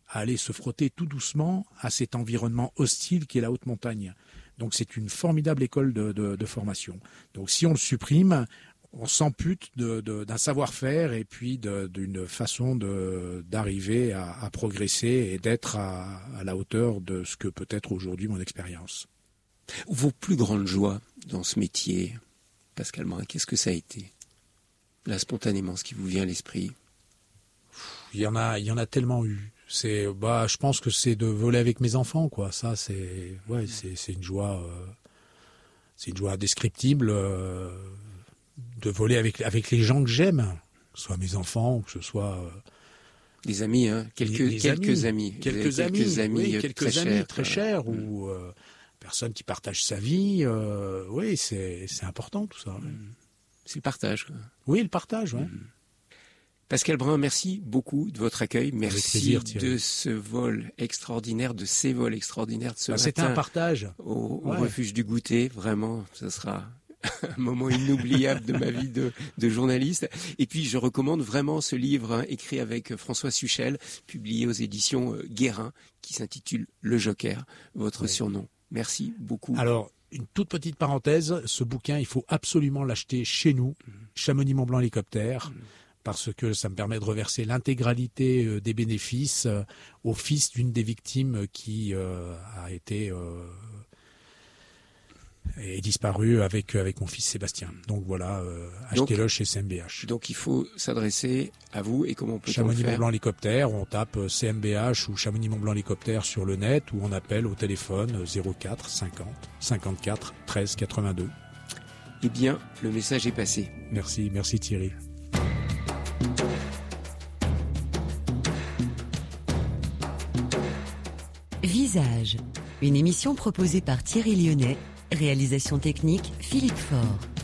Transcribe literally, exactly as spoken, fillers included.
à aller se frotter tout doucement à cet environnement hostile qui est la haute montagne. Donc c'est une formidable école de, de, de formation. Donc si on le supprime, on s'ampute de, de, d'un savoir-faire et puis de, d'une façon de, d'arriver à, à progresser et d'être à, à la hauteur de ce que peut être aujourd'hui mon expérience. Vos plus grandes joies dans ce métier, Pascal Brun, qu'est-ce que ça a été ? Là, spontanément, ce qui vous vient à l'esprit. Il y en a, il y en a tellement eu. C'est, bah, je pense que c'est de voler avec mes enfants, quoi. Ça, c'est, ouais, c'est, c'est une joie, euh, c'est une joie indescriptible. Euh, de voler avec avec les gens que j'aime, que ce soit mes enfants ou que ce soit euh, les amis, hein, quelques les quelques amis, amis, quelques amis, quelques amis, oui, quelques très amis chers, très quoi. chers Mmh. ou euh, personne qui partage sa vie. Euh, oui, c'est c'est important tout ça. Mmh. C'est le partage, quoi. Oui, le partage, ouais. Mmh. Pascal Brun, merci beaucoup de votre accueil. Merci plaisir, Thierry. de ce vol extraordinaire, de ces vols extraordinaires de ce Ah, matin. c'était un partage. Au, au Ouais. refuge du goûter, vraiment, ça sera un moment inoubliable de ma vie de, de journaliste. Et puis, je recommande vraiment ce livre hein, écrit avec François Suchel, publié aux éditions euh, Guérin, qui s'intitule Le Joker, votre oui. surnom. Merci beaucoup. Alors, une toute petite parenthèse, ce bouquin, il faut absolument l'acheter chez nous, mmh. Chamonix-Mont-Blanc Hélicoptère, mmh. parce que ça me permet de reverser l'intégralité euh, des bénéfices euh, au fils d'une des victimes qui euh, a été... Euh, est disparu avec avec mon fils Sébastien. Donc voilà, euh, achetez-le chez C M B H. Donc il faut s'adresser à vous et comment peut-on Chamonix le faire ? Mont-Blanc Hélicoptère, on tape C M B H ou Chamonix Mont-Blanc Hélicoptère sur le net ou on appelle au téléphone zéro quatre cinquante cinquante-quatre treize quatre-vingt-deux. Eh bien, le message est passé. Merci, merci Thierry. Visage, une émission proposée par Thierry Lyonnais. Réalisation technique, Philippe Faure.